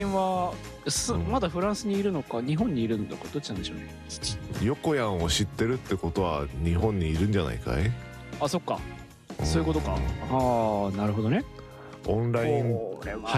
はまだフランスにいるのか日本にいるのかどっちなんでしょうね。 横やんを知ってるってことは日本にいるんじゃないかい？ あ、そっか、そういうことか。ああ、なるほどね。 オンラインこれは